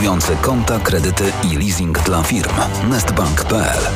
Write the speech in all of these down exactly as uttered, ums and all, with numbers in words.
Konta, kredyty i leasing dla firm. nestbank kropka p l.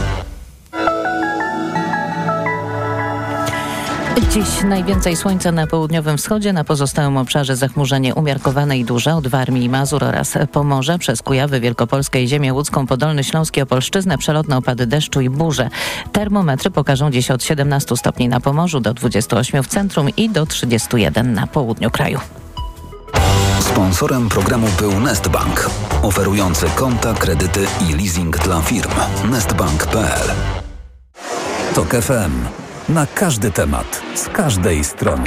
Dziś najwięcej słońca na południowym wschodzie, na pozostałym obszarze zachmurzenie umiarkowane i duże od Warmii i Mazur oraz Pomorza, przez Kujawy, Wielkopolskę i Ziemię Łódzką, Podolny Śląsk i Opolszczyznę, przelotne opady deszczu i burze. Termometry pokażą dziś od siedemnastu stopni na Pomorzu do dwudziestu ośmiu w centrum i do trzydziestu jeden na południu kraju. Sponsorem programu był Nestbank, oferujący konta, kredyty i leasing dla firm. nestbank kropka p l. Tok F M. Na każdy temat, z każdej strony.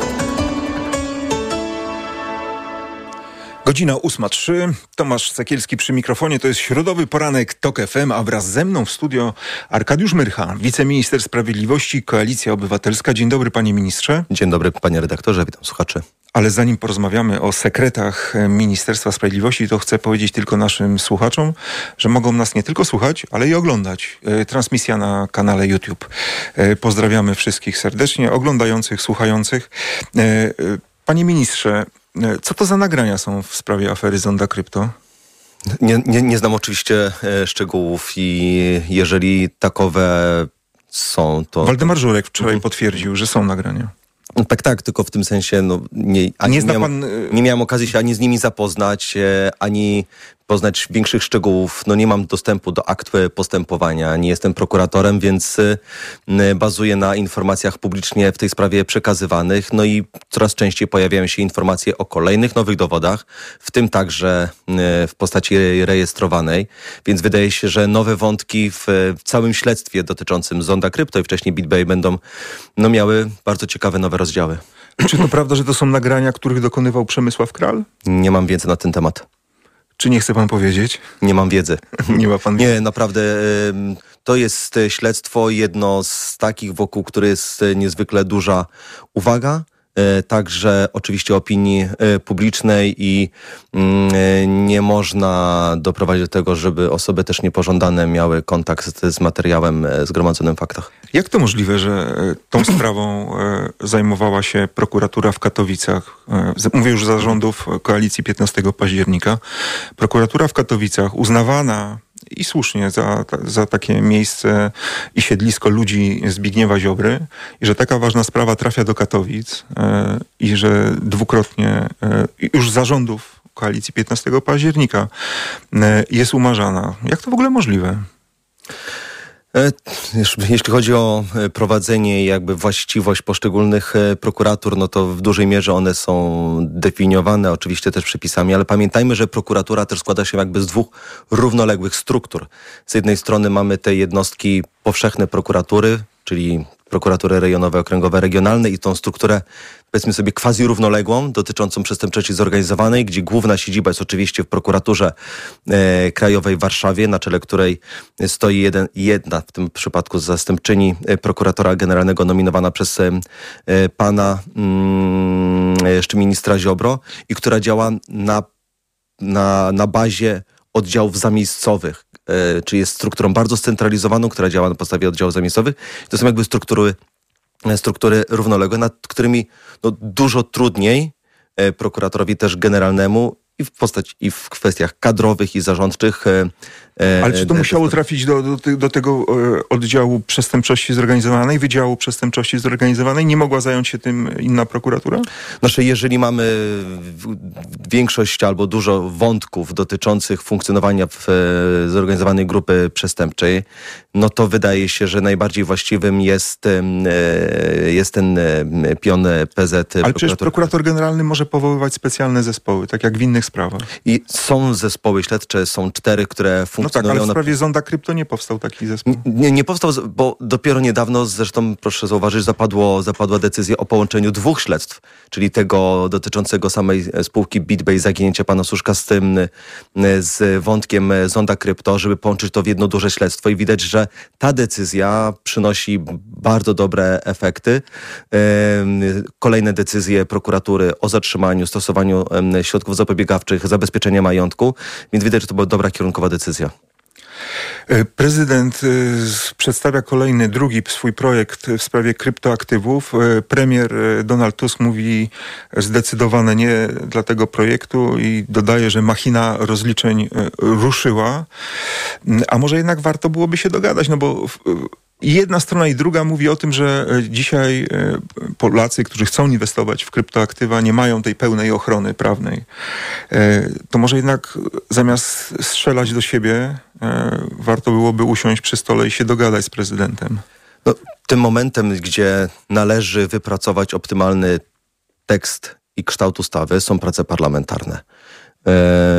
Godzina ósma trzy. Tomasz Sekielski przy mikrofonie. To jest środowy poranek Tok F M, a wraz ze mną w studio Arkadiusz Myrcha, wiceminister sprawiedliwości, Koalicja Obywatelska. Dzień dobry, panie ministrze. Dzień dobry, panie redaktorze, witam słuchaczy. Ale zanim porozmawiamy o sekretach Ministerstwa Sprawiedliwości, to chcę powiedzieć tylko naszym słuchaczom, że mogą nas nie tylko słuchać, ale i oglądać. Transmisja na kanale YouTube. Pozdrawiamy wszystkich serdecznie, oglądających, słuchających. Panie ministrze, co to za nagrania są w sprawie afery Zonda Krypto? Nie, nie, nie znam oczywiście szczegółów i jeżeli takowe są, to... Waldemar Żurek wczoraj potwierdził, że są nagrania. No tak, tak, tylko w tym sensie no, nie, ani nie, zna miałem, pan... nie miałem okazji się ani z nimi zapoznać, ani poznać większych szczegółów. No nie mam dostępu do akt postępowania, nie jestem prokuratorem, więc bazuję na informacjach publicznie w tej sprawie przekazywanych. No i coraz częściej pojawiają się informacje o kolejnych nowych dowodach, w tym także w postaci rejestrowanej. Więc wydaje się, że nowe wątki w, w całym śledztwie dotyczącym Zonda Krypto i wcześniej BitBay będą no, miały bardzo ciekawe nowe rozdziały. Czy to prawda, że to są nagrania, których dokonywał Przemysław Kral? Nie mam wiedzy na ten temat. Czy nie chce pan powiedzieć? Nie mam wiedzy. Nie ma pan wiedzy? Nie, naprawdę. To jest śledztwo, jedno z takich, wokół których jest niezwykle duża uwaga. Także oczywiście opinii publicznej i nie można doprowadzić do tego, żeby osoby też niepożądane miały kontakt z materiałem zgromadzonym w faktach. Jak to możliwe, że tą sprawą zajmowała się prokuratura w Katowicach? Mówię już za rządów koalicji piętnastego października. Prokuratura w Katowicach uznawana i słusznie za, za takie miejsce i siedlisko ludzi Zbigniewa Ziobry i że taka ważna sprawa trafia do Katowic e, i że dwukrotnie e, już za rządów koalicji piętnastego października e, jest umarzana. Jak to w ogóle możliwe? Jeśli chodzi o prowadzenie i jakby właściwość poszczególnych prokuratur, no to w dużej mierze one są definiowane oczywiście też przepisami, ale pamiętajmy, że prokuratura też składa się jakby z dwóch równoległych struktur. Z jednej strony mamy te jednostki powszechne prokuratury, czyli prokuratury rejonowe, okręgowe, regionalne i tą strukturę, powiedzmy sobie, quasi równoległą dotyczącą przestępczości zorganizowanej, gdzie główna siedziba jest oczywiście w prokuraturze e, krajowej w Warszawie, na czele której stoi jeden, jedna w tym przypadku zastępczyni prokuratora generalnego nominowana przez e, pana mm, jeszcze ministra Ziobro i która działa na, na, na bazie oddziałów zamiejscowych, e, czyli jest strukturą bardzo scentralizowaną, która działa na podstawie oddziałów zamiejscowych. To są jakby struktury struktury równoległe, nad którymi no, dużo trudniej e, prokuratorowi też generalnemu i w postaci, i w kwestiach kadrowych i zarządczych. E, Ale czy to musiało trafić do, do, do tego e, oddziału przestępczości zorganizowanej, Wydziału Przestępczości Zorganizowanej? Nie mogła zająć się tym inna prokuratura? Znaczy, jeżeli mamy większość albo dużo wątków dotyczących funkcjonowania w e, zorganizowanej grupy przestępczej, no to wydaje się, że najbardziej właściwym jest, e, jest ten e, pion P Z. Ale przecież prokurator generalny może powoływać specjalne zespoły, tak jak w innych sprawach. I są zespoły śledcze, są cztery, które funkcjonują. No tak, ale w sprawie Zonda Krypto nie powstał taki zespół. Nie, nie powstał, bo dopiero niedawno, zresztą proszę zauważyć, zapadło, zapadła decyzja o połączeniu dwóch śledztw, czyli tego dotyczącego samej spółki BitBay, zaginięcia pana Suszka z tym, z wątkiem Zonda Krypto, żeby połączyć to w jedno duże śledztwo i widać, że ta decyzja przynosi bardzo dobre efekty. Kolejne decyzje prokuratury o zatrzymaniu, stosowaniu środków zapobiegawczych, zabezpieczenia majątku, więc widać, że to była dobra kierunkowa decyzja. Prezydent przedstawia kolejny, drugi swój projekt w sprawie kryptoaktywów. Premier Donald Tusk mówi zdecydowane nie dla tego projektu i dodaje, że machina rozliczeń ruszyła. A może jednak warto byłoby się dogadać, no bo i jedna strona i druga mówi o tym, że dzisiaj Polacy, którzy chcą inwestować w kryptoaktywa, nie mają tej pełnej ochrony prawnej. To może jednak zamiast strzelać do siebie, warto byłoby usiąść przy stole i się dogadać z prezydentem. No, tym momentem, gdzie należy wypracować optymalny tekst i kształt ustawy, są prace parlamentarne. Eee,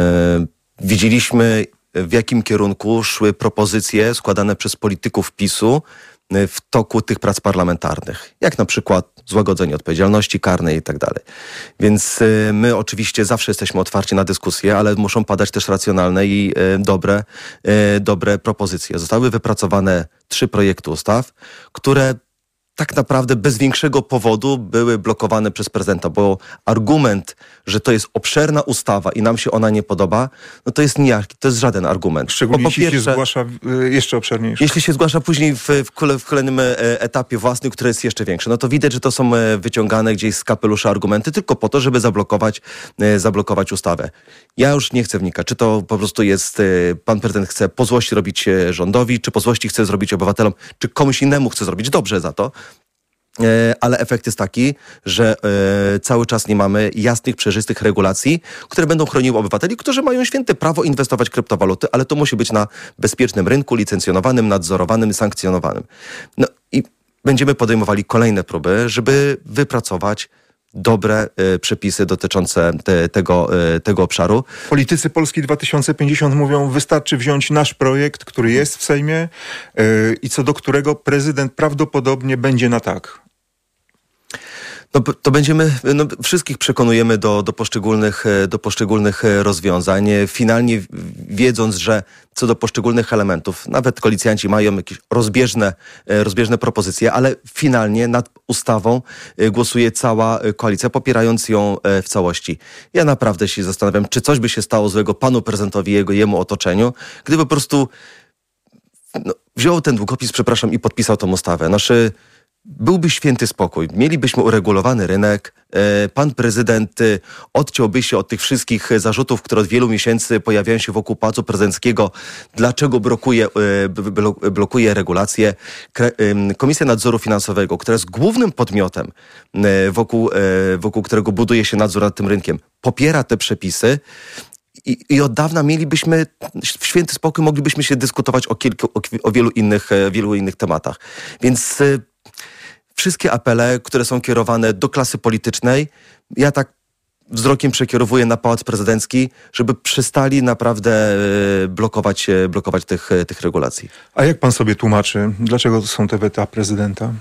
widzieliśmy, w jakim kierunku szły propozycje składane przez polityków PiSu w toku tych prac parlamentarnych, jak na przykład złagodzenie odpowiedzialności karnej i tak dalej. Więc my oczywiście zawsze jesteśmy otwarci na dyskusję, ale muszą padać też racjonalne i dobre, dobre propozycje. Zostały wypracowane trzy projekty ustaw, które tak naprawdę bez większego powodu były blokowane przez prezydenta, bo argument, że to jest obszerna ustawa i nam się ona nie podoba, no to jest nijaki, to jest żaden argument. Szczególnie jeśli się zgłasza jeszcze obszerniejsze. Jeśli się zgłasza później w, w, kole, w kolejnym etapie własnym, który jest jeszcze większy, no to widać, że to są wyciągane gdzieś z kapelusza argumenty tylko po to, żeby zablokować, zablokować ustawę. Ja już nie chcę wnikać, czy to po prostu jest, pan prezydent chce po złości robić rządowi, czy po złości chce zrobić obywatelom, czy komuś innemu chce zrobić dobrze za to. Ale efekt jest taki, że e, cały czas nie mamy jasnych, przejrzystych regulacji, które będą chroniły obywateli, którzy mają święte prawo inwestować w kryptowaluty, ale to musi być na bezpiecznym rynku, licencjonowanym, nadzorowanym, sankcjonowanym. No i będziemy podejmowali kolejne próby, żeby wypracować dobre e, przepisy dotyczące te, tego, e, tego obszaru. Politycy Polski dwa tysiące pięćdziesiąt mówią, wystarczy wziąć nasz projekt, który jest w Sejmie e, i co do którego prezydent prawdopodobnie będzie na tak. No, to będziemy, no, wszystkich przekonujemy do, do, poszczególnych, do poszczególnych rozwiązań, finalnie wiedząc, że co do poszczególnych elementów, nawet koalicjanci mają jakieś rozbieżne, rozbieżne propozycje, ale finalnie nad ustawą głosuje cała koalicja, popierając ją w całości. Ja naprawdę się zastanawiam, czy coś by się stało złego panu prezydentowi i jego, jemu otoczeniu, gdyby po prostu no, wziął ten długopis, przepraszam, i podpisał tą ustawę. Naszy Byłby święty spokój. Mielibyśmy uregulowany rynek. Pan prezydent odciąłby się od tych wszystkich zarzutów, które od wielu miesięcy pojawiają się wokół Pałacu Prezydenckiego. Dlaczego blokuje, blokuje regulacje? Komisja Nadzoru Finansowego, która jest głównym podmiotem, wokół, wokół którego buduje się nadzór nad tym rynkiem, popiera te przepisy. I, I od dawna mielibyśmy w święty spokój, moglibyśmy się dyskutować o, kilku, o, o wielu, innych, wielu innych tematach. Więc y, wszystkie apele, które są kierowane do klasy politycznej, ja tak wzrokiem przekierowuję na Pałac Prezydencki, żeby przestali naprawdę y, blokować, blokować tych, tych regulacji. A jak pan sobie tłumaczy, dlaczego to są te weta prezydenta?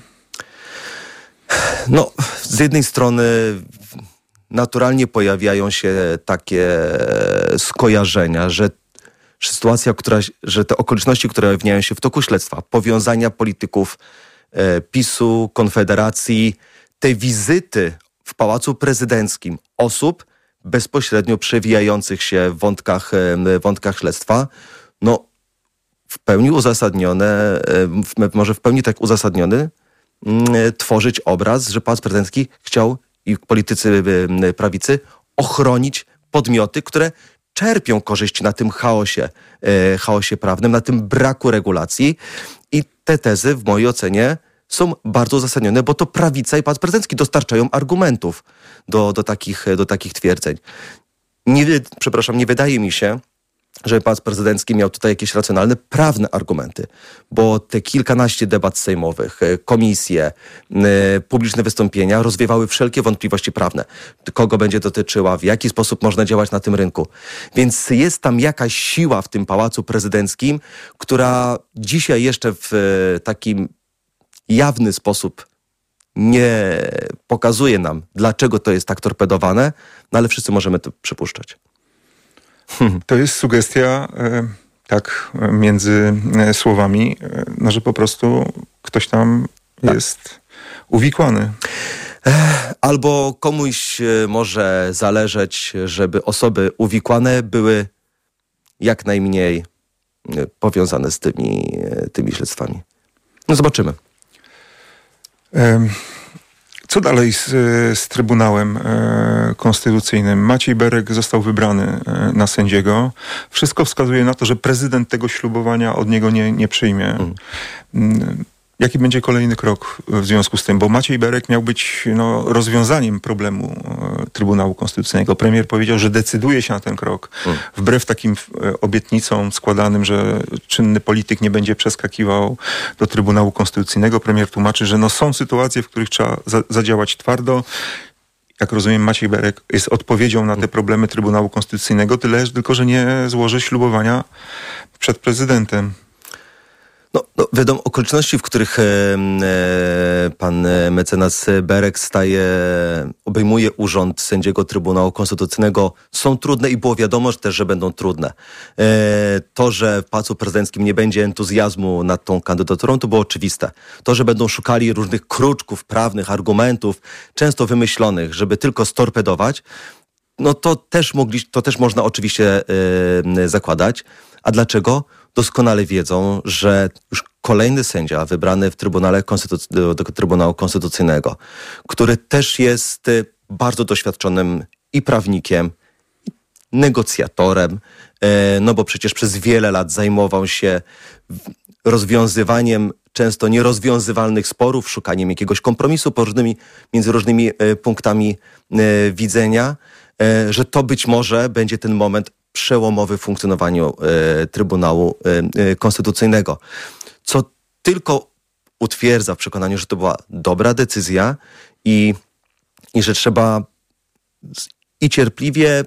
No, z jednej strony naturalnie pojawiają się takie skojarzenia, że sytuacja, która, że te okoliczności, które ujawniają się w toku śledztwa, powiązania polityków e, PiSu, Konfederacji, te wizyty w Pałacu Prezydenckim osób bezpośrednio przewijających się w wątkach, e, wątkach śledztwa, no w pełni uzasadnione, e, w, może w pełni tak uzasadniony, m, tworzyć obraz, że Pałac Prezydencki chciał i politycy prawicy ochronić podmioty, które czerpią korzyści na tym chaosie, e, chaosie prawnym, na tym braku regulacji. I te tezy w mojej ocenie są bardzo uzasadnione, bo to prawica i Pałac Prezydencki dostarczają argumentów do, do, takich, do takich twierdzeń. Nie, przepraszam, nie wydaje mi się, żeby Pałac Prezydencki miał tutaj jakieś racjonalne, prawne argumenty, bo te kilkanaście debat sejmowych, komisje, publiczne wystąpienia rozwiewały wszelkie wątpliwości prawne. Kogo będzie dotyczyła, w jaki sposób można działać na tym rynku. Więc jest tam jakaś siła w tym Pałacu Prezydenckim, która dzisiaj jeszcze w takim jawny sposób nie pokazuje nam, dlaczego to jest tak torpedowane, no ale wszyscy możemy to przypuszczać. To jest sugestia, tak między słowami, no, że po prostu ktoś tam jest uwikłany. Albo komuś może zależeć, żeby osoby uwikłane były jak najmniej powiązane z tymi, tymi śledztwami. No zobaczymy. Co dalej z, z Trybunałem Konstytucyjnym? Maciej Berek został wybrany na sędziego. Wszystko wskazuje na to, że prezydent tego ślubowania od niego nie, nie przyjmie. Mm. Jaki będzie kolejny krok w związku z tym? Bo Maciej Berek miał być no, rozwiązaniem problemu e, Trybunału Konstytucyjnego. Premier powiedział, że decyduje się na ten krok. Hmm. Wbrew takim e, obietnicom składanym, że czynny polityk nie będzie przeskakiwał do Trybunału Konstytucyjnego. Premier tłumaczy, że no, są sytuacje, w których trzeba za, zadziałać twardo. Jak rozumiem, Maciej Berek jest odpowiedzią na te problemy Trybunału Konstytucyjnego, tyle tylko, że nie złoży ślubowania przed prezydentem. No, no wiadomo, okoliczności, w których e, e, pan mecenas Berek staje, obejmuje urząd sędziego Trybunału Konstytucyjnego, są trudne i było wiadomo że też, że będą trudne. E, to, że w Pałacu Prezydenckim nie będzie entuzjazmu nad tą kandydaturą, to było oczywiste. To, że będą szukali różnych kruczków prawnych, argumentów, często wymyślonych, żeby tylko storpedować, no to też mogli, to też można oczywiście e, zakładać. A dlaczego? Doskonale wiedzą, że już kolejny sędzia wybrany w Trybunale Konstytuc- do, do Trybunału Konstytucyjnego, który też jest bardzo doświadczonym i prawnikiem, i negocjatorem, e, no bo przecież przez wiele lat zajmował się rozwiązywaniem często nierozwiązywalnych sporów, szukaniem jakiegoś kompromisu po różnymi, między różnymi e, punktami e, widzenia, e, że to być może będzie ten moment przełomowy w funkcjonowaniu e, Trybunału e, Konstytucyjnego. Co tylko utwierdza w przekonaniu, że to była dobra decyzja i, i że trzeba z, i cierpliwie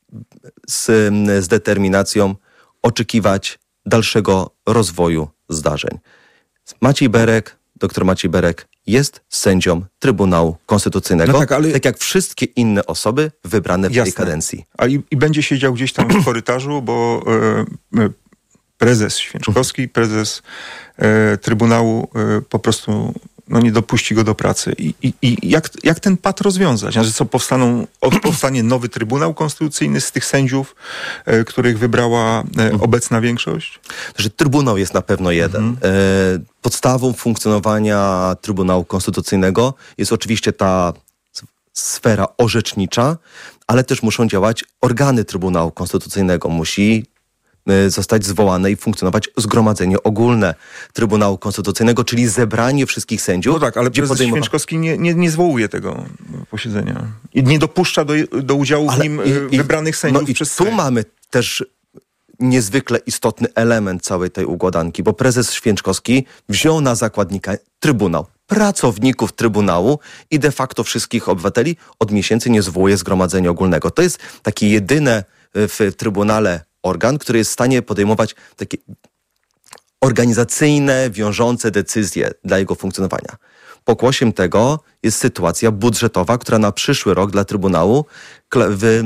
z, z determinacją oczekiwać dalszego rozwoju zdarzeń. Maciej Berek, doktor Maciej Berek jest sędzią Trybunału Konstytucyjnego, no tak, ale... tak jak wszystkie inne osoby wybrane w Jasne. tej kadencji. A i, i będzie siedział gdzieś tam w korytarzu, bo e, prezes Święczkowski, prezes e, Trybunału e, po prostu no, nie dopuści go do pracy. I, i, i jak, jak ten pad rozwiązać? Znaczy, co powstaną, powstanie nowy Trybunał Konstytucyjny z tych sędziów, e, których wybrała e, obecna większość? Że Trybunał jest na pewno jeden. Mhm. E, podstawą funkcjonowania Trybunału Konstytucyjnego jest oczywiście ta sfera orzecznicza, ale też muszą działać organy Trybunału Konstytucyjnego. Musi zostać zwołane i funkcjonować Zgromadzenie Ogólne Trybunału Konstytucyjnego, czyli zebranie wszystkich sędziów. No tak, ale prezes podejmowa... Święczkowski nie, nie, nie zwołuje tego posiedzenia. I nie dopuszcza do, do udziału ale w nim i, wybranych sędziów no przez i tu Sejm. Mamy też niezwykle istotny element całej tej układanki, bo prezes Święczkowski wziął na zakładnika Trybunał, pracowników Trybunału i de facto wszystkich obywateli od miesięcy nie zwołuje Zgromadzenia Ogólnego. To jest takie jedyne w Trybunale organ, który jest w stanie podejmować takie organizacyjne, wiążące decyzje dla jego funkcjonowania. Pokłosiem tego jest sytuacja budżetowa, która na przyszły rok dla Trybunału kla- wy-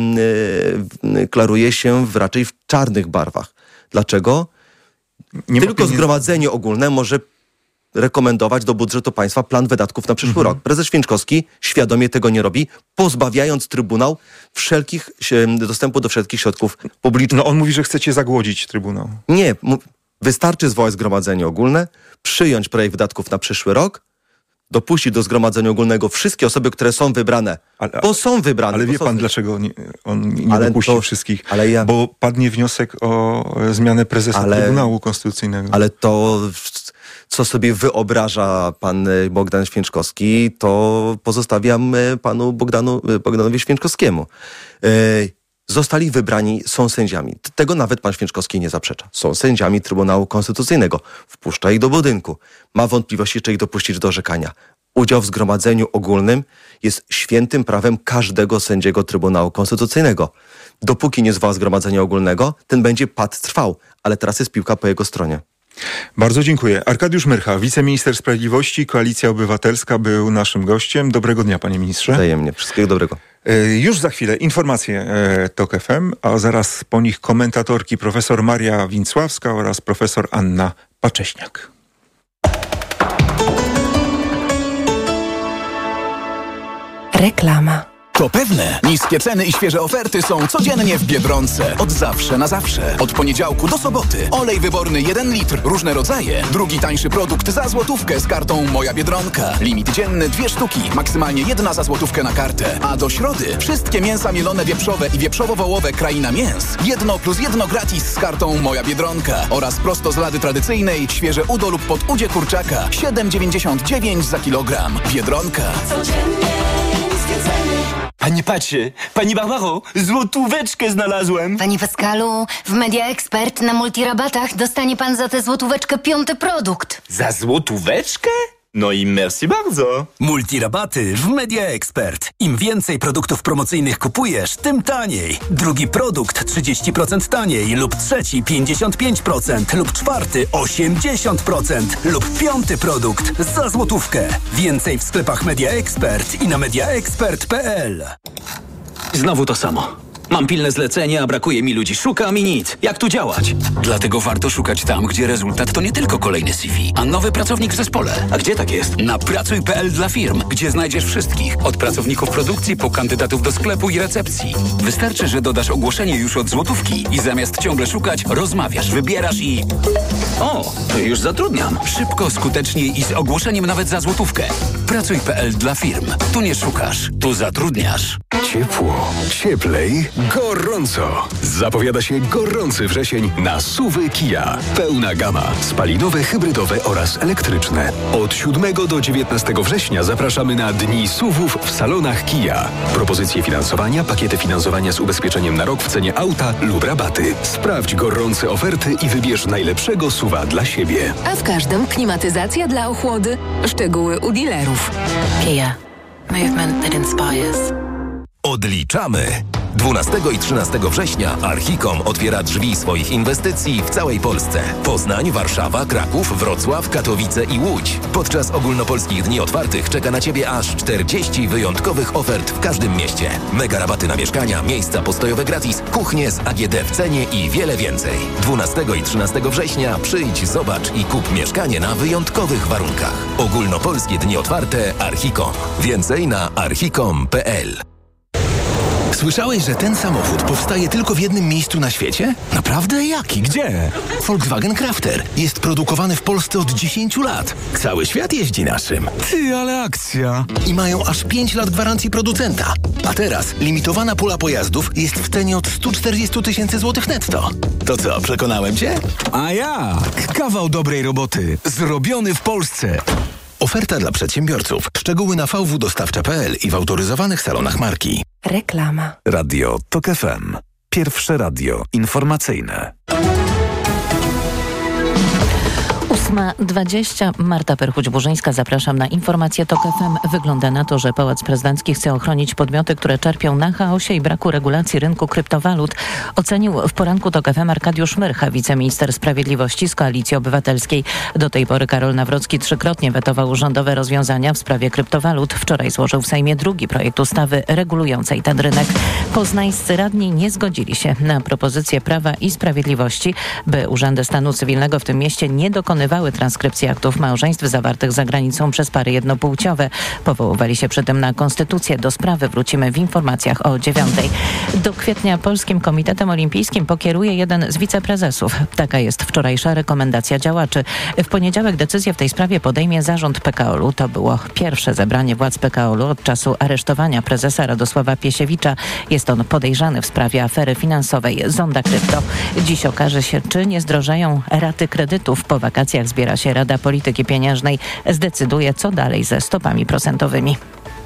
yy, klaruje się w raczej w czarnych barwach. Dlaczego? Nie Tylko ma... Zgromadzenie Ogólne może rekomendować do budżetu państwa plan wydatków na przyszły mhm. rok. Prezes Święczkowski świadomie tego nie robi, pozbawiając Trybunał wszelkich, dostępu do wszelkich środków publicznych. No on mówi, że chcecie zagłodzić Trybunał. Nie. Wystarczy zwołać Zgromadzenie Ogólne, przyjąć projekt wydatków na przyszły rok, dopuścić do Zgromadzenia Ogólnego wszystkie osoby, które są wybrane, ale, bo są wybrane. Ale wie są... pan, dlaczego nie, on nie ale dopuści to, wszystkich? Ale ja... Bo padnie wniosek o zmianę prezesa ale, Trybunału Konstytucyjnego. Ale to... Co sobie wyobraża pan Bogdan Święczkowski, to pozostawiam panu Bogdanu, Bogdanowi Święczkowskiemu. Zostali wybrani, są sędziami. Tego nawet pan Święczkowski nie zaprzecza. Są sędziami Trybunału Konstytucyjnego. Wpuszcza ich do budynku. Ma wątpliwości, czy ich dopuścić do orzekania. Udział w Zgromadzeniu Ogólnym jest świętym prawem każdego sędziego Trybunału Konstytucyjnego. Dopóki nie zwoła Zgromadzenia Ogólnego, ten będzie pad trwał, ale teraz jest piłka po jego stronie. Bardzo dziękuję. Arkadiusz Myrcha, wiceminister sprawiedliwości, Koalicja Obywatelska, był naszym gościem. Dobrego dnia, panie ministrze. Wzajemnie. Wszystkiego dobrego. Już za chwilę informacje TOK F M, a zaraz po nich komentatorki profesor Maria Wincławska oraz profesor Anna Pacześniak. Reklama. To pewne. Niskie ceny i świeże oferty są codziennie w Biedronce. Od zawsze na zawsze. Od poniedziałku do soboty. Olej wyborny jeden litr. Różne rodzaje. Drugi tańszy produkt za złotówkę z kartą Moja Biedronka. Limit dzienny dwie sztuki. Maksymalnie jedna za złotówkę na kartę. A do środy wszystkie mięsa mielone wieprzowe i wieprzowo-wołowe Kraina Mięs. Jedno plus jedno gratis z kartą Moja Biedronka. Oraz prosto z lady tradycyjnej świeże udo lub podudzie kurczaka. siedem dziewięćdziesiąt dziewięć za kilogram. Biedronka. Codziennie niskie ceny. Panie Pacie, Pani Barbaro, złotóweczkę znalazłem. Panie Pascalu, w Media Expert na multirabatach dostanie pan za tę złotóweczkę piąty produkt. Za złotóweczkę? No i merci bardzo. Multirabaty w Media Expert. Im więcej produktów promocyjnych kupujesz, tym taniej. Drugi produkt trzydzieści procent taniej lub trzeci pięćdziesiąt pięć procent lub czwarty osiemdziesiąt procent lub piąty produkt za złotówkę. Więcej w sklepach Media Expert i na media expert kropka p l. Znowu to samo. Mam pilne zlecenie, a brakuje mi ludzi. Szukam i nic. Jak tu działać? Dlatego warto szukać tam, gdzie rezultat to nie tylko kolejny C V, a nowy pracownik w zespole. A gdzie tak jest? Na pracuj kropka p l dla firm, gdzie znajdziesz wszystkich. Od pracowników produkcji po kandydatów do sklepu i recepcji. Wystarczy, że dodasz ogłoszenie już od złotówki i zamiast ciągle szukać, rozmawiasz, wybierasz i... O, to już zatrudniam. Szybko, skutecznie i z ogłoszeniem nawet za złotówkę. pracuj kropka p l dla firm. Tu nie szukasz, tu zatrudniasz. Ciepło, cieplej, gorąco. Zapowiada się gorący wrzesień na suwy Kia. Pełna gama. Spalinowe, hybrydowe oraz elektryczne. Od siódmego do dziewiętnastego września zapraszamy na Dni suwów w salonach Kia. Propozycje finansowania, pakiety finansowania z ubezpieczeniem na rok w cenie auta lub rabaty. Sprawdź gorące oferty i wybierz najlepszego suwa dla siebie. A w każdym klimatyzacja dla ochłody. Szczegóły u dealerów. Kia. Movement that inspires. Odliczamy! dwunastego i trzynastego września Archicom otwiera drzwi swoich inwestycji w całej Polsce. Poznań, Warszawa, Kraków, Wrocław, Katowice i Łódź. Podczas ogólnopolskich dni otwartych czeka na Ciebie aż czterdzieści wyjątkowych ofert w każdym mieście. Mega rabaty na mieszkania, miejsca postojowe gratis, kuchnie z A G D w cenie i wiele więcej. dwunastego i trzynastego września przyjdź, zobacz i kup mieszkanie na wyjątkowych warunkach. Ogólnopolskie dni otwarte Archicom. Więcej na archicom kropka p l. Słyszałeś, że ten samochód powstaje tylko w jednym miejscu na świecie? Naprawdę? Jaki? Gdzie? Volkswagen Crafter. Jest produkowany w Polsce od dziesięciu lat. Cały świat jeździ naszym. Ty, ale akcja! I mają aż pięć lat gwarancji producenta. A teraz limitowana pula pojazdów jest w cenie od stu czterdziestu tysięcy złotych netto. To co, przekonałem cię? A jak? Kawał dobrej roboty. Zrobiony w Polsce. Oferta dla przedsiębiorców. Szczegóły na v w dostawcza kropka p l i w autoryzowanych salonach marki. Reklama. Radio TOK F M. Pierwsze radio informacyjne. ósma dwadzieścia. Marta Perchuć-Burzyńska. Zapraszam na informację TOK F M. Wygląda na to, że Pałac Prezydencki chce ochronić podmioty, które czerpią na chaosie i braku regulacji rynku kryptowalut. Ocenił w poranku TOK F M Arkadiusz Myrcha, wiceminister sprawiedliwości z Koalicji Obywatelskiej. Do tej pory Karol Nawrocki trzykrotnie wetował rządowe rozwiązania w sprawie kryptowalut. Wczoraj złożył w Sejmie drugi projekt ustawy regulującej ten rynek. Poznańscy radni nie zgodzili się na propozycję Prawa i Sprawiedliwości, by urzędy stanu cywilnego w tym mieście nie dokonywały transkrypcji aktów małżeństw zawartych za granicą przez pary jednopłciowe. Powoływali się przy tym na konstytucję. Do sprawy wrócimy w informacjach o dziewiątej. Do kwietnia Polskim Komitetem Olimpijskim pokieruje jeden z wiceprezesów. Taka jest wczorajsza rekomendacja działaczy. W poniedziałek decyzję w tej sprawie podejmie zarząd P K O L-u. To było pierwsze zebranie władz P K O L-u od czasu aresztowania prezesa Radosława Piesiewicza. Jest on podejrzany w sprawie afery finansowej Zonda Krypto. Dziś okaże się, czy nie zdrożeją raty kredytów. Po wakacjach zbiera się Rada Polityki Pieniężnej. Zdecyduje, co dalej ze stopami procentowymi.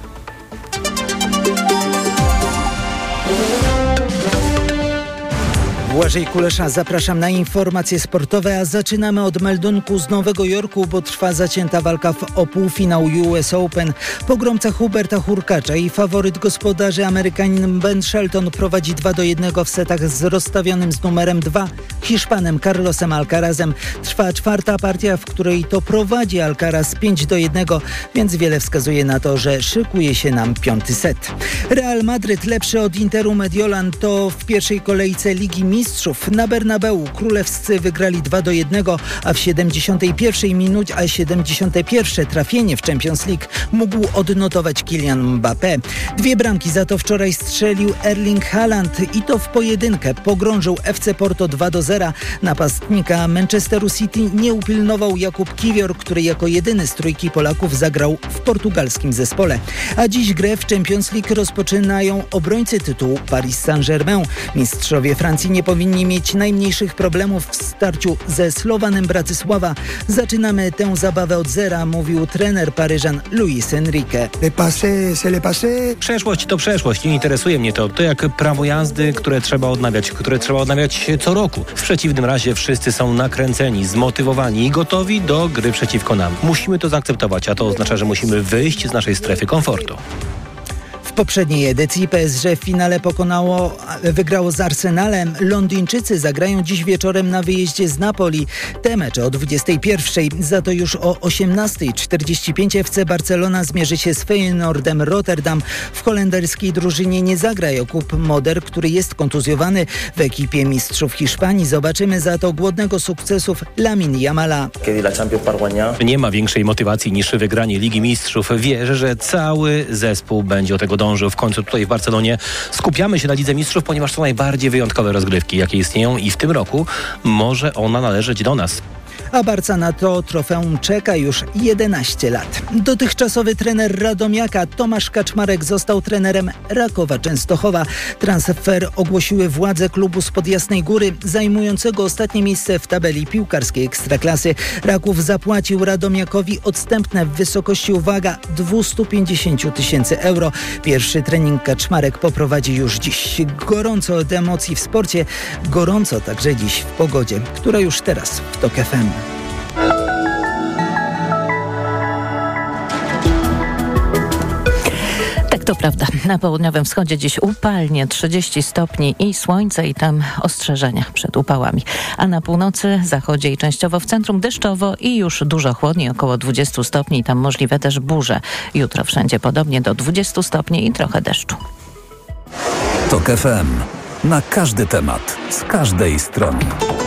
Błażej Kulesza, zapraszam na informacje sportowe, a zaczynamy od meldunku z Nowego Jorku, bo trwa zacięta walka w, o półfinał U S Open. Pogromca Huberta Hurkacza i faworyt gospodarzy Amerykanin Ben Shelton prowadzi dwa do jednego w setach z rozstawionym z numerem dwa. Hiszpanem Carlosem Alcarazem. Trwa czwarta partia, w której to prowadzi Alcaraz pięć do jednego, więc wiele wskazuje na to, że szykuje się nam piąty set. Real Madryt lepszy od Interu Mediolan to w pierwszej kolejce Ligi Mistrzów. Na Bernabeu królewscy wygrali dwa do jednego, a w siedemdziesiątej pierwszej minucie, a siedemdziesiąte pierwsze trafienie w Champions League mógł odnotować Kylian Mbappé. Dwie bramki za to wczoraj strzelił Erling Haaland i to w pojedynkę. Pogrążył F C Porto dwa do zera. Napastnika Manchesteru City nie upilnował Jakub Kiwior, który jako jedyny z trójki Polaków zagrał w portugalskim zespole. A dziś grę w Champions League rozpoczynają obrońcy tytułu Paris Saint-Germain. Mistrzowie Francji nie powinni mieć najmniejszych problemów w starciu ze Slowanem Bratysława. Zaczynamy tę zabawę od zera, mówił trener Paryżan Luis Enrique. Przeszłość to przeszłość, nie interesuje mnie to. To jak prawo jazdy, które trzeba odnawiać, które trzeba odnawiać co roku. W przeciwnym razie wszyscy są nakręceni, zmotywowani i gotowi do gry przeciwko nam. Musimy to zaakceptować, a to oznacza, że musimy wyjść z naszej strefy komfortu. W poprzedniej edycji P S G w finale pokonało, wygrało z Arsenalem. Londyńczycy zagrają dziś wieczorem na wyjeździe z Napoli. Te mecze o dwudziestej pierwszej. Za to już o osiemnasta czterdzieści pięć F C Barcelona zmierzy się z Feyenoordem Rotterdam. W holenderskiej drużynie nie zagra Jakub Moder, który jest kontuzjowany. W ekipie mistrzów Hiszpanii zobaczymy za to głodnego sukcesów Lamine Yamala. Nie ma większej motywacji niż wygranie Ligi Mistrzów. Wierzę, że cały zespół będzie o tego dążył. W końcu tutaj w Barcelonie skupiamy się na Lidze Mistrzów, ponieważ to najbardziej wyjątkowe rozgrywki, jakie istnieją i w tym roku może ona należeć do nas. A Barca na to trofeum czeka już jedenaście lat. Dotychczasowy trener Radomiaka Tomasz Kaczmarek został trenerem Rakowa Częstochowa. Transfer ogłosiły władze klubu spod Jasnej Góry, zajmującego ostatnie miejsce w tabeli piłkarskiej Ekstraklasy. Raków zapłacił Radomiakowi odstępne w wysokości, uwaga, dwieście pięćdziesiąt tysięcy euro. Pierwszy trening Kaczmarek poprowadzi już dziś. Gorąco od emocji w sporcie, gorąco także dziś w pogodzie, która już teraz w TOK F M. Tak, to prawda. Na południowym wschodzie dziś upalnie, trzydzieści stopni i słońce i tam ostrzeżenia przed upałami. A na północy, zachodzie i częściowo w centrum deszczowo i już dużo chłodniej, około dwadzieścia stopni. Tam możliwe też burze. Jutro wszędzie podobnie do dwudziestu stopni i trochę deszczu. TOK F M. Na każdy temat, z każdej strony.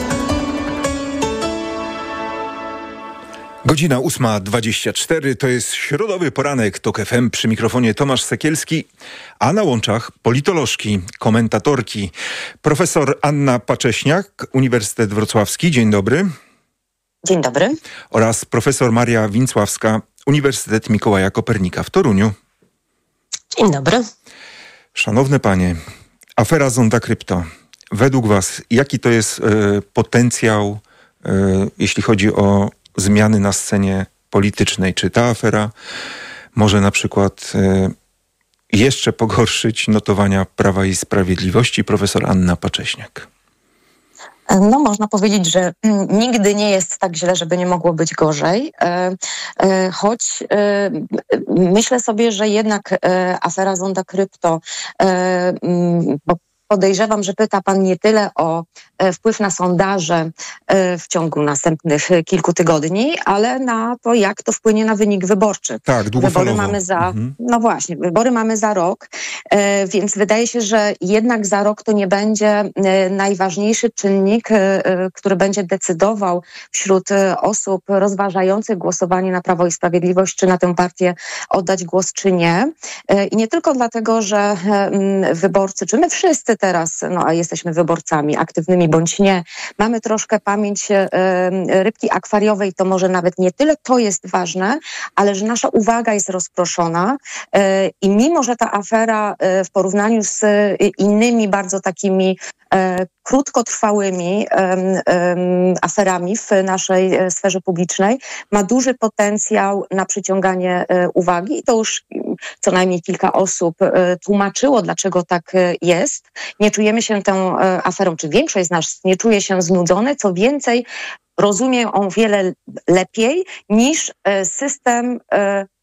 Godzina ósma dwadzieścia cztery, to jest środowy poranek TOK F M, przy mikrofonie Tomasz Sekielski, a na łączach politolożki, komentatorki, profesor Anna Pacześniak, Uniwersytet Wrocławski, dzień dobry. Dzień dobry. Oraz profesor Maria Wincławska, Uniwersytet Mikołaja Kopernika w Toruniu. Dzień dobry. Szanowne panie, afera Zonda Krypto. Według was, jaki to jest y, potencjał, y, jeśli chodzi o zmiany na scenie politycznej? Czy ta afera może na przykład y, jeszcze pogorszyć notowania Prawa i Sprawiedliwości? Profesor Anna Pacześniak. No, można powiedzieć, że nigdy nie jest tak źle, żeby nie mogło być gorzej. Choć myślę sobie, że jednak afera Zonda Krypto, bo podejrzewam, że pyta pan nie tyle o wpływ na sondaże w ciągu następnych kilku tygodni, ale na to, jak to wpłynie na wynik wyborczy. Tak, długofalowo. Wybory mamy za, mhm. no właśnie, wybory mamy za rok, więc wydaje się, że jednak za rok to nie będzie najważniejszy czynnik, który będzie decydował wśród osób rozważających głosowanie na Prawo i Sprawiedliwość, czy na tę partię oddać głos, czy nie. I nie tylko dlatego, że wyborcy, czy my wszyscy teraz, no a jesteśmy wyborcami, aktywnymi bądź nie, mamy troszkę pamięć e, rybki akwariowej, to może nawet nie tyle to jest ważne, ale że nasza uwaga jest rozproszona e, i mimo, że ta afera e, w porównaniu z e, innymi bardzo takimi e, krótkotrwałymi e, e, aferami w naszej e, sferze publicznej, ma duży potencjał na przyciąganie e, uwagi i to już co najmniej kilka osób e, tłumaczyło, dlaczego tak e, jest. Nie czujemy się tą e, aferą, czy większość z nas nie czuje się znudzone, co więcej, rozumie on wiele lepiej niż e, system e,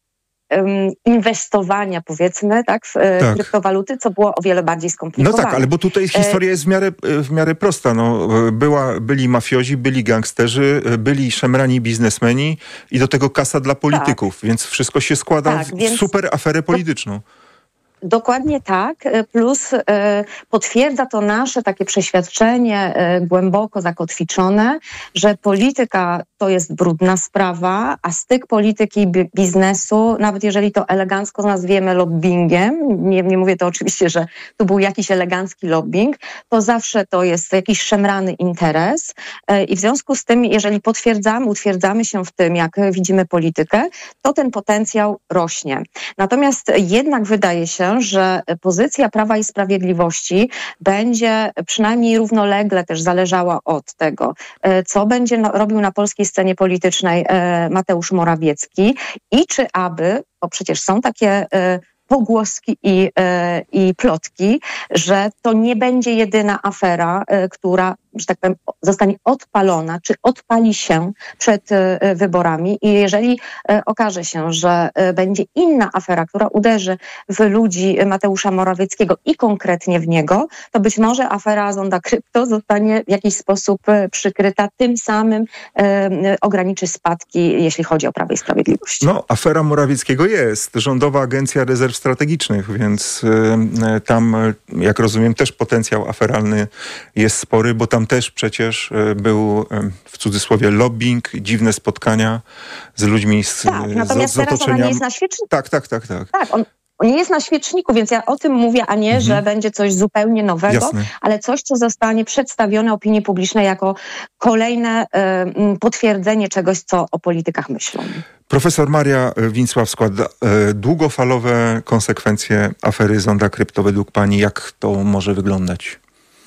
um, inwestowania, powiedzmy, tak, w tak. kryptowaluty, co było o wiele bardziej skomplikowane. No tak, ale bo tutaj historia jest w miarę, w miarę prosta. No, była, byli mafiozi, byli gangsterzy, byli szemrani biznesmeni i do tego kasa dla polityków, tak. więc wszystko się składa tak, w więc... super aferę polityczną. Dokładnie tak, plus y, potwierdza to nasze takie przeświadczenie y, głęboko zakotwiczone, że polityka to jest brudna sprawa, a styk polityki i biznesu, nawet jeżeli to elegancko nazwiemy lobbyingiem, nie, nie mówię to oczywiście, że tu był jakiś elegancki lobbying, to zawsze to jest jakiś szemrany interes y, i w związku z tym, jeżeli potwierdzamy, utwierdzamy się w tym, jak widzimy politykę, to ten potencjał rośnie. Natomiast jednak wydaje się, że pozycja Prawa i Sprawiedliwości będzie przynajmniej równolegle też zależała od tego, co będzie no, robił na polskiej scenie politycznej Mateusz Morawiecki i czy aby, bo przecież są takie pogłoski i, i plotki, że to nie będzie jedyna afera, która, że tak powiem, zostanie odpalona, czy odpali się przed wyborami i jeżeli okaże się, że będzie inna afera, która uderzy w ludzi Mateusza Morawieckiego i konkretnie w niego, to być może afera Zonda Krypto zostanie w jakiś sposób przykryta, tym samym ograniczy spadki, jeśli chodzi o Prawo i Sprawiedliwość. No, afera Morawieckiego jest. Rządowa Agencja Rezerw Strategicznych, więc y, tam, jak rozumiem, też potencjał aferalny jest spory, bo tam też przecież y, był y, w cudzysłowie lobbying, dziwne spotkania z ludźmi z, tak, natomiast z, z teraz ona nie jest na świeczniku. Tak, tak, tak, tak. Tak, on, on nie jest na świeczniku, więc ja o tym mówię, a nie, mhm. że będzie coś zupełnie nowego, Jasne. ale coś, co zostanie przedstawione opinii publicznej jako kolejne y, potwierdzenie czegoś, co o politykach myślą. Profesor Maria Winsław-Skład, długofalowe konsekwencje afery Zonda Krypto według pani, jak to może wyglądać?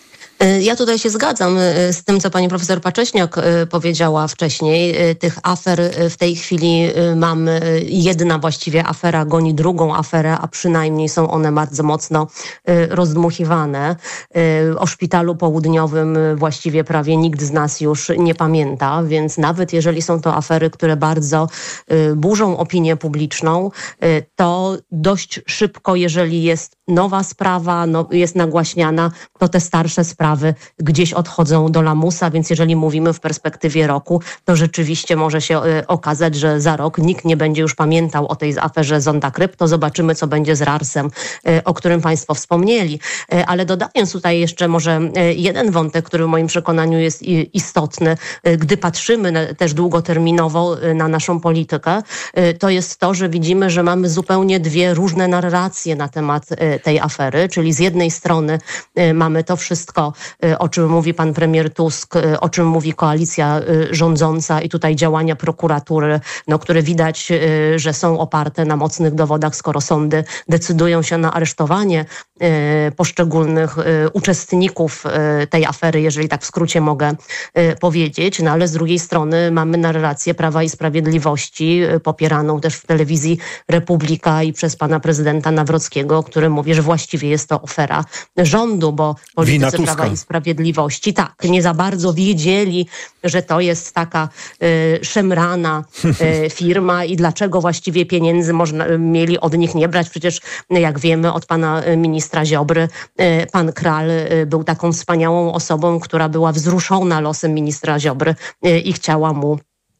Ja tutaj się zgadzam z tym, co pani profesor Pacześniak powiedziała wcześniej. Tych afer w tej chwili mamy, jedna właściwie afera goni drugą aferę, a przynajmniej są one bardzo mocno rozdmuchiwane. O Szpitalu Południowym właściwie prawie nikt z nas już nie pamięta, więc nawet jeżeli są to afery, które bardzo burzą opinię publiczną, to dość szybko, jeżeli jest nowa sprawa, no, jest nagłaśniana, to te starsze sprawy gdzieś odchodzą do lamusa, więc jeżeli mówimy w perspektywie roku, to rzeczywiście może się y, okazać, że za rok nikt nie będzie już pamiętał o tej aferze Zonda Krypto. Zobaczymy, co będzie z rarsem, y, o którym państwo wspomnieli. Y, ale dodając tutaj jeszcze może y, jeden wątek, który w moim przekonaniu jest y, istotny, y, gdy patrzymy na, też długoterminowo y, na naszą politykę, y, to jest to, że widzimy, że mamy zupełnie dwie różne narracje na temat y, tej afery, czyli z jednej strony y, mamy to wszystko, o czym mówi pan premier Tusk, o czym mówi koalicja rządząca i tutaj działania prokuratury, no, które widać, że są oparte na mocnych dowodach, skoro sądy decydują się na aresztowanie poszczególnych uczestników tej afery, jeżeli tak w skrócie mogę powiedzieć. No ale z drugiej strony mamy narrację Prawa i Sprawiedliwości, popieraną też w telewizji Republika i przez pana prezydenta Nawrockiego, który mówi, że właściwie jest to afera rządu, bo politycy Prawa i Sprawiedliwości tak, nie za bardzo wiedzieli, że to jest taka y, szemrana y, firma i dlaczego właściwie pieniędzy można, mieli od nich nie brać. Przecież jak wiemy od pana ministra Ziobry, y, pan Kral y, był taką wspaniałą osobą, która była wzruszona losem ministra Ziobry y, i chciała mu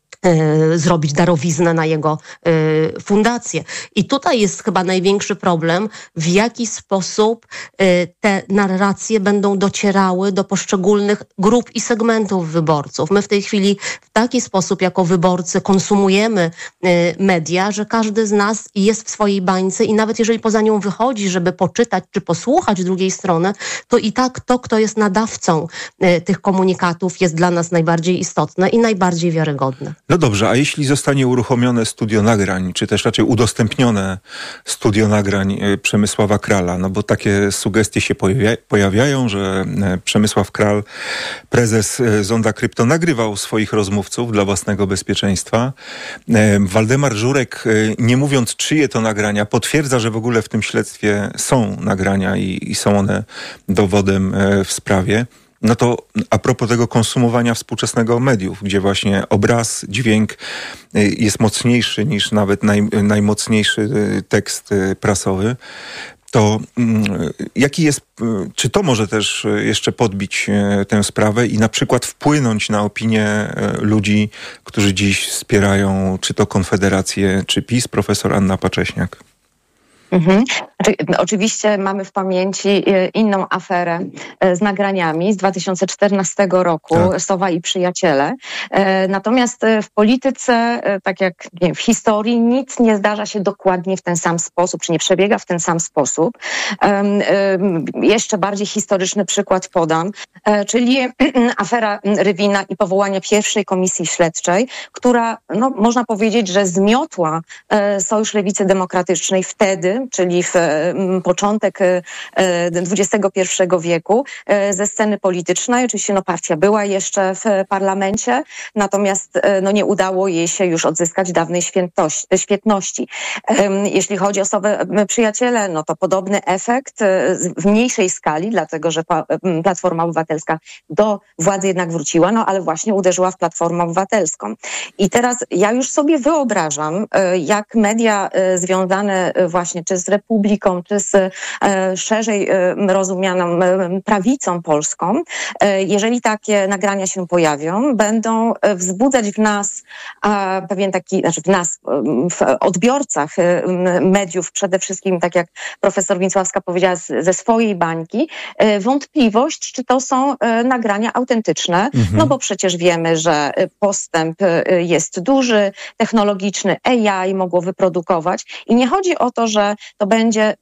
zrobić darowiznę na jego y, fundację. I tutaj jest chyba największy problem, w jaki sposób y, te narracje będą docierały do poszczególnych grup i segmentów wyborców. My w tej chwili w taki sposób jako wyborcy konsumujemy y, media, że każdy z nas jest w swojej bańce i nawet jeżeli poza nią wychodzi, żeby poczytać czy posłuchać drugiej strony, to i tak to, kto jest nadawcą y, tych komunikatów, jest dla nas najbardziej istotne i najbardziej wiarygodne. No dobrze, a jeśli zostanie uruchomione studio nagrań, czy też raczej udostępnione studio nagrań Przemysława Krala, no bo takie sugestie się pojawia- pojawiają, że Przemysław Kral, prezes Zonda Krypto, nagrywał swoich rozmówców dla własnego bezpieczeństwa. Waldemar Żurek, nie mówiąc czyje to nagrania, potwierdza, że w ogóle w tym śledztwie są nagrania i, i są one dowodem w sprawie. No to a propos tego konsumowania współczesnego mediów, gdzie właśnie obraz, dźwięk jest mocniejszy niż nawet naj, najmocniejszy tekst prasowy, to jaki jest, czy to może też jeszcze podbić tę sprawę i na przykład wpłynąć na opinię ludzi, którzy dziś wspierają czy to Konfederację, czy PiS, profesor Anna Pacześniak? Mhm. Znaczy, oczywiście mamy w pamięci inną aferę z nagraniami z dwa tysiące czternastego roku, tak. Sowa i przyjaciele. Natomiast w polityce, tak jak nie wiem, w historii, nic nie zdarza się dokładnie w ten sam sposób, czy nie przebiega w ten sam sposób. Jeszcze bardziej historyczny przykład podam, czyli afera Rywina i powołanie pierwszej komisji śledczej, która, no, można powiedzieć, że zmiotła Sojusz Lewicy Demokratycznej wtedy, czyli w początek dwudziestego pierwszego wieku, ze sceny politycznej. Oczywiście no, partia była jeszcze w parlamencie, natomiast no, nie udało jej się już odzyskać dawnej świetności. Jeśli chodzi o Sowę przyjaciele, no to podobny efekt w mniejszej skali, dlatego że Platforma Obywatelska do władzy jednak wróciła, no ale właśnie uderzyła w Platformę Obywatelską. I teraz ja już sobie wyobrażam, jak media związane właśnie czy z Republiką, czy z e, szerzej e, rozumianą e, prawicą polską, e, jeżeli takie nagrania się pojawią, będą e, wzbudzać w nas e, pewien taki, znaczy w nas, e, w odbiorcach e, mediów, przede wszystkim, tak jak profesor Więcławska powiedziała, z, ze swojej bańki, e, wątpliwość, czy to są e, nagrania autentyczne, mhm. no bo przecież wiemy, że postęp e, jest duży, technologiczny, A I mogło wyprodukować i nie chodzi o to, że to będzie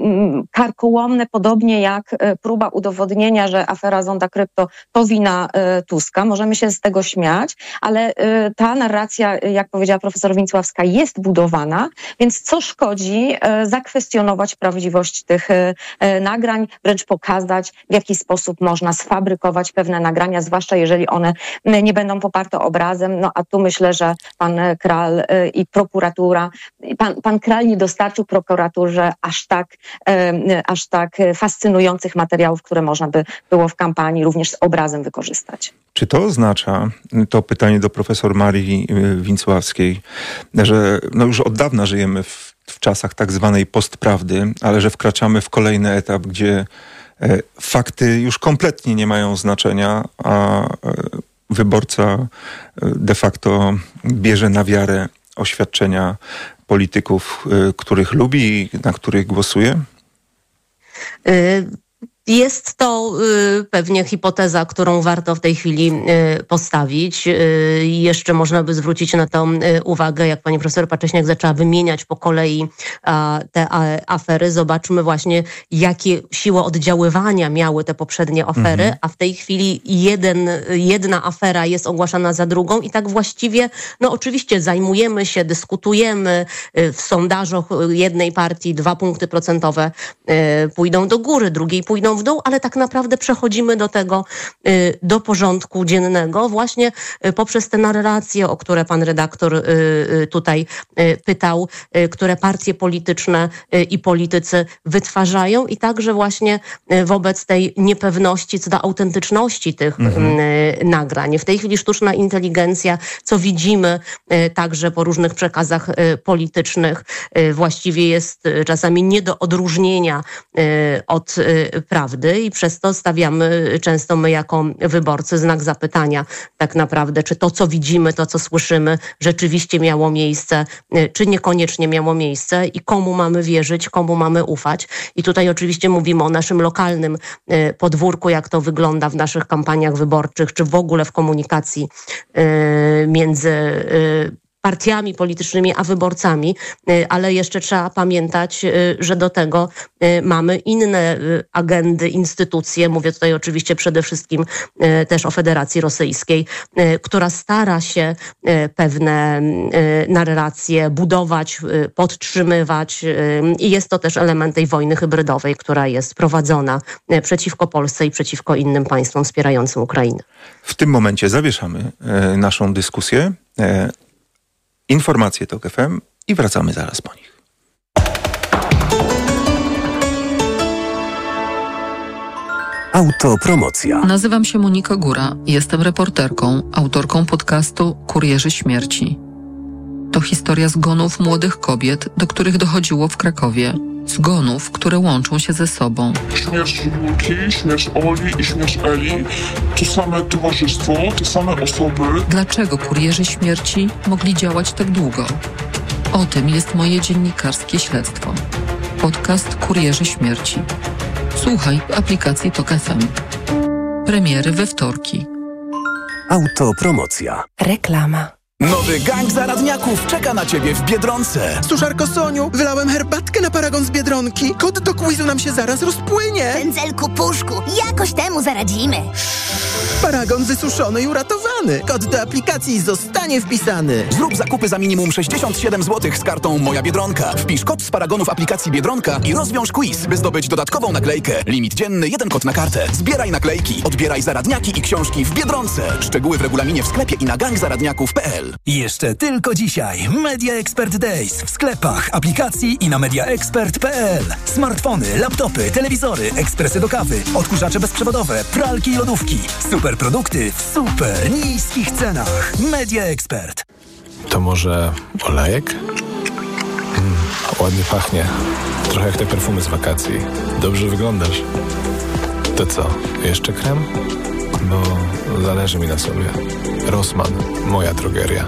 karkołomne, podobnie jak próba udowodnienia, że afera Zonda Krypto to wina Tuska. Możemy się z tego śmiać, ale ta narracja, jak powiedziała profesor Więcławska, jest budowana, więc co szkodzi zakwestionować prawdziwość tych nagrań, wręcz pokazać, w jaki sposób można sfabrykować pewne nagrania, zwłaszcza jeżeli one nie będą poparte obrazem. No a tu myślę, że pan Kral i prokuratura, pan, pan Kral nie dostarczył prokuraturze aż tak, e, aż tak fascynujących materiałów, które można by było w kampanii również z obrazem wykorzystać. Czy to oznacza, to pytanie do profesor Marii Więcławskiej, że no już od dawna żyjemy w, w czasach tak zwanej postprawdy, ale że wkraczamy w kolejny etap, gdzie e, fakty już kompletnie nie mają znaczenia, a e, wyborca de facto bierze na wiarę oświadczenia polityków, których lubi i na których głosuje? Y- Jest to y, pewnie hipoteza, którą warto w tej chwili y, postawić. Y, jeszcze można by zwrócić na to y, uwagę, jak pani profesor Pacześniak zaczęła wymieniać po kolei a, te a, afery. Zobaczmy właśnie, jakie siłę oddziaływania miały te poprzednie afery, mhm. a w tej chwili jeden, jedna afera jest ogłaszana za drugą i tak właściwie, no oczywiście zajmujemy się, dyskutujemy. Y, w sondażach jednej partii dwa punkty procentowe y, pójdą do góry, drugiej pójdą w dół, ale tak naprawdę przechodzimy do tego, do porządku dziennego właśnie poprzez te narracje, o które pan redaktor tutaj pytał, które partie polityczne i politycy wytwarzają i także właśnie wobec tej niepewności co do autentyczności tych mhm. nagrań. W tej chwili sztuczna inteligencja, co widzimy także po różnych przekazach politycznych, właściwie jest czasami nie do odróżnienia od prawdy. I przez to stawiamy często my jako wyborcy znak zapytania tak naprawdę, czy to, co widzimy, to, co słyszymy, rzeczywiście miało miejsce, czy niekoniecznie miało miejsce i komu mamy wierzyć, komu mamy ufać. I tutaj oczywiście mówimy o naszym lokalnym podwórku, jak to wygląda w naszych kampaniach wyborczych, czy w ogóle w komunikacji między partiami politycznymi, a wyborcami, ale jeszcze trzeba pamiętać, że do tego mamy inne agendy, instytucje, mówię tutaj oczywiście przede wszystkim też o Federacji Rosyjskiej, która stara się pewne narracje budować, podtrzymywać i jest to też element tej wojny hybrydowej, która jest prowadzona przeciwko Polsce i przeciwko innym państwom wspierającym Ukrainę. W tym momencie zawieszamy naszą dyskusję. Informacje TOK F M i wracamy zaraz po nich. Autopromocja. Nazywam się Monika Góra. Jestem reporterką, autorką podcastu Kurierzy Śmierci. To historia zgonów młodych kobiet, do których dochodziło w Krakowie. Zgonów, które łączą się ze sobą. Śmierć Julki, śmierć Oli i śmierć Eli to same towarzystwo, te same osoby. Dlaczego kurierzy śmierci mogli działać tak długo? O tym jest moje dziennikarskie śledztwo. Podcast Kurierzy Śmierci. Słuchaj w aplikacji Tok F M. Premiery we wtorki. Autopromocja. Reklama. Nowy gang zaradniaków czeka na Ciebie w Biedronce. Suszarko Soniu, wylałem herbatkę na paragon z Biedronki. Kod do quizu nam się zaraz rozpłynie. Pędzelku Puszku, jakoś temu zaradzimy. Paragon wysuszony i uratowany. Kod do aplikacji zostanie wpisany. Zrób zakupy za minimum sześćdziesiąt siedem złotych z kartą Moja Biedronka. Wpisz kod z paragonu w aplikacji Biedronka i rozwiąż quiz, by zdobyć dodatkową naklejkę. Limit dzienny, jeden kod na kartę. Zbieraj naklejki, odbieraj zaradniaki i książki w Biedronce. Szczegóły w regulaminie w sklepie i na gang zaradniaków kropka p l. Jeszcze tylko dzisiaj Media Expert Days w sklepach, aplikacji i na mediaexpert kropka p l. Smartfony, laptopy, telewizory, ekspresy do kawy, odkurzacze bezprzewodowe, pralki i lodówki. Super produkty w super niskich cenach. Media Expert. To może olejek? Mm, ładnie pachnie. Trochę jak te perfumy z wakacji. Dobrze wyglądasz. To co, jeszcze krem? Bo zależy mi na sobie. Rossmann, moja drogeria.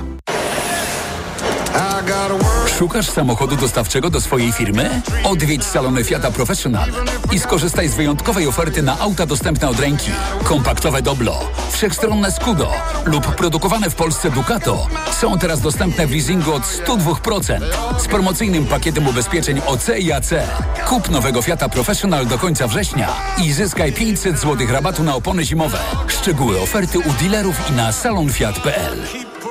Szukasz samochodu dostawczego do swojej firmy? Odwiedź salony Fiata Professional i skorzystaj z wyjątkowej oferty na auta dostępne od ręki. Kompaktowe Doblo, wszechstronne Scudo lub produkowane w Polsce Ducato są teraz dostępne w leasingu od sto dwa procent z promocyjnym pakietem ubezpieczeń O C i A C. Kup nowego Fiata Professional do końca września i zyskaj pięćset złotych rabatu na opony zimowe. Szczegóły oferty u dealerów i na salon fiat kropka p l.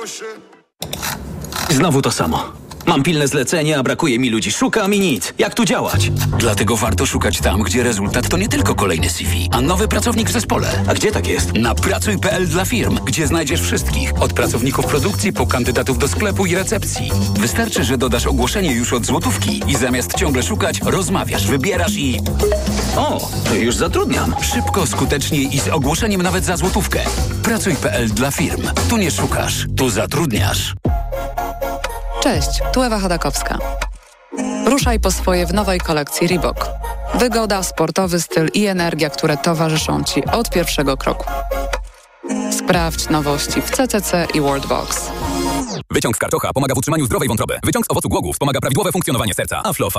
Znowu to samo. Mam pilne zlecenie, a brakuje mi ludzi. Szukam i nic. Jak tu działać? Dlatego warto szukać tam, gdzie rezultat to nie tylko kolejny C V, a nowy pracownik w zespole. A gdzie tak jest? Na pracuj kropka p l dla firm, gdzie znajdziesz wszystkich. Od pracowników produkcji po kandydatów do sklepu i recepcji. Wystarczy, że dodasz ogłoszenie już od złotówki i zamiast ciągle szukać, rozmawiasz, wybierasz i... O, już zatrudniam. Szybko, skutecznie i z ogłoszeniem nawet za złotówkę. pracuj kropka p l dla firm. Tu nie szukasz, tu zatrudniasz. Cześć, tu Ewa Chodakowska. Ruszaj po swoje w nowej kolekcji Reebok. Wygoda, sportowy styl i energia, które towarzyszą Ci od pierwszego kroku. Sprawdź nowości w C C C i Worldbox. Wyciąg z karczocha pomaga w utrzymaniu zdrowej wątroby. Wyciąg z owocu głogów wspomaga prawidłowe funkcjonowanie serca. Aflofa.